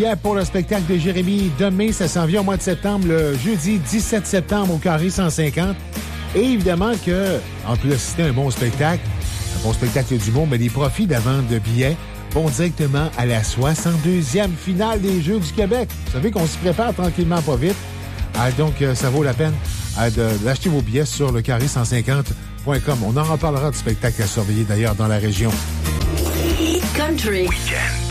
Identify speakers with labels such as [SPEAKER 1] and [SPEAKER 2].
[SPEAKER 1] Pour le spectacle de Jérémy Demé, ça s'en vient au mois de septembre, le jeudi 17 septembre au Carré 150. Et évidemment que, en plus d'assister à un bon spectacle d'humour, mais les profits de la vente de billets vont directement à la 62e finale des Jeux du Québec. Vous savez qu'on s'y prépare tranquillement, pas vite. Donc, ça vaut la peine d'acheter vos billets sur le carré150.com. On en reparlera du spectacle à surveiller d'ailleurs dans la région.
[SPEAKER 2] Country. Weekend.